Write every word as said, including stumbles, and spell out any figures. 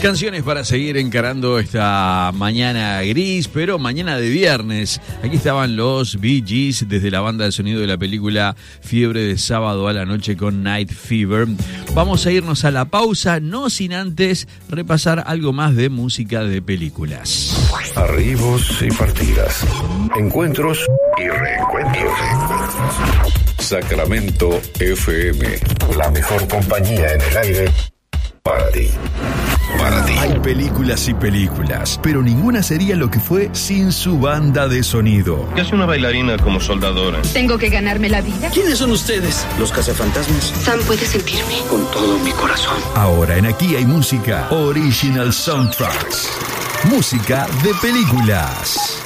Canciones para seguir encarando esta mañana gris, pero mañana de viernes. Aquí estaban los Bee Gees desde la banda de sonido de la película Fiebre de Sábado a la Noche con Night Fever. Vamos a irnos a la pausa, no sin antes repasar algo más de música de películas. Arribos y partidas, encuentros y reencuentros. Sacramento F M, la mejor compañía en el aire para ti. Para ti. Hay películas y películas, pero ninguna sería lo que fue sin su banda de sonido. ¿Qué hace una bailarina como soldadora? Tengo que ganarme la vida. ¿Quiénes son ustedes? Los cazafantasmas. Sam puede sentirme. Con todo mi corazón. Ahora en Aquí Hay Música, Original Soundtracks. Música de películas.